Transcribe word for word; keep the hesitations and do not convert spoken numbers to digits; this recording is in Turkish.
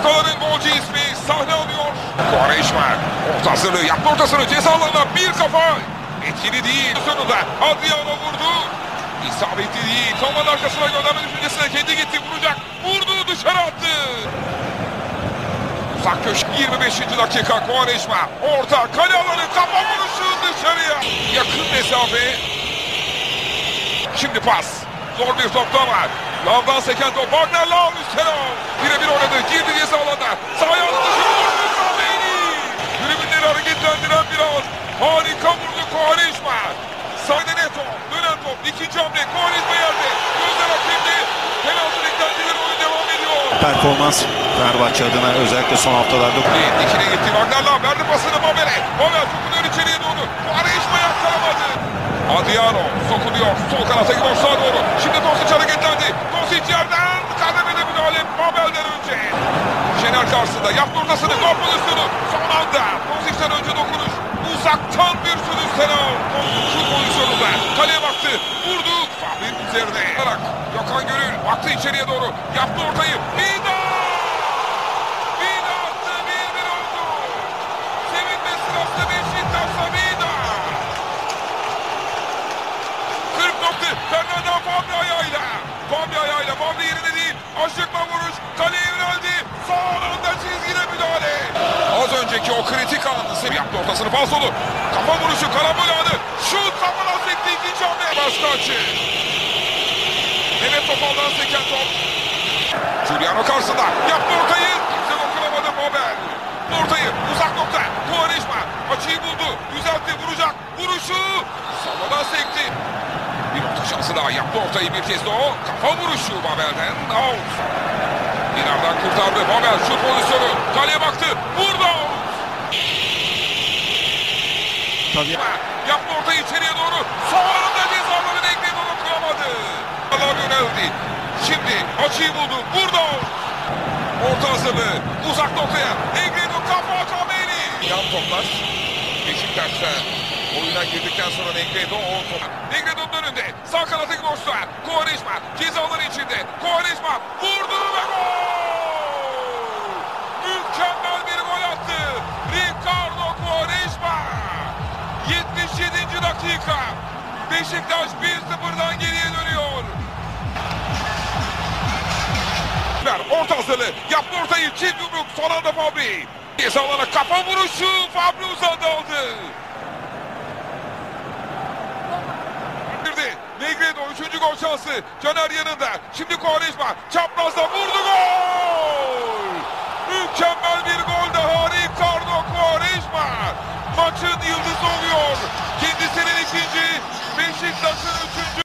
dakikaların golcü ismi sahne alıyor. Quaresma orta hazırlığı yaptı, ortasını ceza alanına bir kafa. Etkili değil. Sonunda Adriano vurdu. İsabetli değil. Savunmanın arkasına gönderme düşüncesine kendi gitti. Vuracak. Vurdu, dışarı attı. Uzak köşe yirmi beşinci dakika. Quaresma orta kale alanı, kafa vuruşu dışarıya. Yakın mesafe. Şimdi pas. Zor bir topta var. Lavdan seken top. Wagner Lav üstüne. Birebir oynadı. Girdi ceza alanına. Sağ ayağını dışarı vurdu. Kameni. Tribünleri hareketlendiren bir an. Harika vurdu Quaresma. Sağda Neto. Dönen top. İkinci hamle. Quaresma yerde. Gözler hakemde. Penaltı beklentileri, oyun devam ediyor. Performans Fenerbahçe adına özellikle son haftalarda. İkine gitti. Wagner Lav verdi pasını Mabel'e. Mabel sokuluyor içeriye doğru. Quaresma yakkalamadı. Adriano sokuluyor. Sol kanata gidiyor, sağa doğru. Şimdi Dosic hareketlendi. Dosic yerden. Kademede müdahale Mabel'den önce. Şener karşısında yaptı ortasını. Gol pozisyonu. Son anda. Dosic'ten önce dokunuş. Uzaktan bir sürü selam. Şu pozisyonunda. Kaleye baktı. Vurdu. Fahri'nin üzerine. Gökhan Gönül baktı içeriye doğru. Yaptı ortayı. Vida! Vida attı. bir bir oldu. Sevinme sırasında Beşiktaş'ta Vida. kırk nokta. Fernando Fabri ayağıyla. Fabri ayağıyla. Fabri yerine değil. Aşıkla vuruş. Kaleye yöneldi. Son anda çizgide müdahale. Az önceki o kritik anı yaptı, ortasını falsolu. Kafa vuruşu, karambol anı. Şut kafadan sekti, ikinci hamle. Başkaçı. Mehmet Topal'dan seken top. Giuliano karşısında. Yaptı ortayı. Kimse dokunamadı Mabel. Ortayı uzak nokta. Quaresma açıyı buldu. Düzeltti, vuracak. Vuruşu. Savadan sekti. Bir nokta şansı daha. Yaptı ortayı bir kez de o. Kafa vuruşu Mabel'den. Out. İleriden kurtardı. Mabel şut pozisyonu. Kaleye baktı. Vurdu. Tabii. Yaptı ortayı içeriye doğru. Son anda cezaları denkledi, onu kıramadı. Allah yöneldi. Şimdi açıyı buldu. Burada. Orta hazırlığı. Uzak noktaya. Negredo kafa Kameni. Yan toplar. Beşiktaş'ta oyuna girdikten sonra Negredo o top. Negredo'nun önünde. Sağ kanatı boşta. Quaresma cezaları içinde. Quaresma vurdu ve gol. Mükemmel bir gol attı. Ricardo Quaresma. yetmiş yedinci dakika. Beşiktaş bir sıfırdan geriye dönüyor. Orta hazırlığı. Yaptı ortayı. Çift yumruk. Son anda Fabri. Cezalana kafa vuruşu. Fabri uzandı aldı. Negredo üçüncü gol şansı. Caner yanında. Şimdi Quaresma. Çaprazda vurdu.